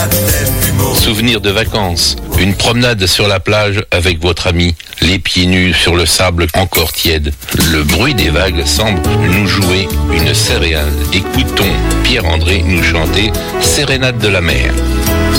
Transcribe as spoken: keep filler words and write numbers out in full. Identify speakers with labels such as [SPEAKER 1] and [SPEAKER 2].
[SPEAKER 1] Souvenirs de vacances, une promenade sur la plage avec votre ami, les pieds nus sur le sable encore tiède. Le bruit des vagues semble nous jouer une sérénade. Écoutons Pierre-André nous chanter Sérénade de la mer.